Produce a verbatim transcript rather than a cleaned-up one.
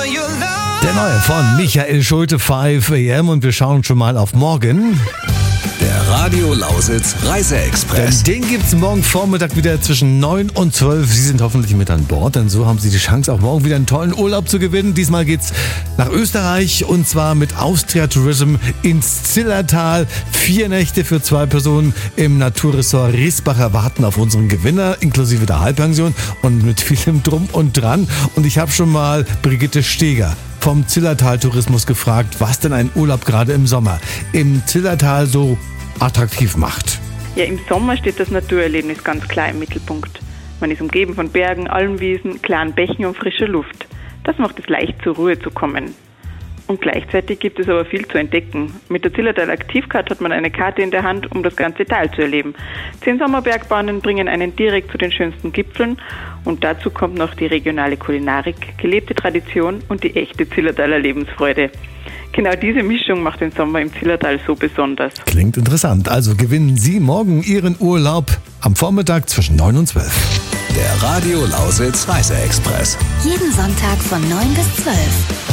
Der neue von Michael Schulte, fünf a m und wir schauen schon mal auf morgen. Der Radio Lausitz Reiseexpress. Denn den gibt's morgen Vormittag wieder zwischen neun und zwölf. Sie sind hoffentlich mit an Bord, denn so haben Sie die Chance, auch morgen wieder einen tollen Urlaub zu gewinnen. Diesmal geht's nach Österreich und zwar mit Austria Tourism ins Zillertal. Vier Nächte für zwei Personen im Naturressort Riesbach erwarten auf unseren Gewinner, inklusive der Halbpension und mit vielem Drum und Dran. Und ich habe schon mal Brigitte Steger vom Zillertal Tourismus gefragt, was denn ein Urlaub gerade im Sommer im Zillertal so attraktiv macht. Ja, im Sommer steht das Naturerlebnis ganz klar im Mittelpunkt. Man ist umgeben von Bergen, Almwiesen, klaren Bächen und frischer Luft. Das macht es leicht, zur Ruhe zu kommen. Und gleichzeitig gibt es aber viel zu entdecken. Mit der Zillertal Aktivkarte hat man eine Karte in der Hand, um das ganze Tal zu erleben. Zehn Sommerbergbahnen bringen einen direkt zu den schönsten Gipfeln und dazu kommt noch die regionale Kulinarik, gelebte Tradition und die echte Zillertaler Lebensfreude. Genau diese Mischung macht den Sommer im Zillertal so besonders. Klingt interessant. Also gewinnen Sie morgen Ihren Urlaub am Vormittag zwischen neun und zwölf. Der Radio Lausitz Reiseexpress. Jeden Sonntag von neun bis zwölf.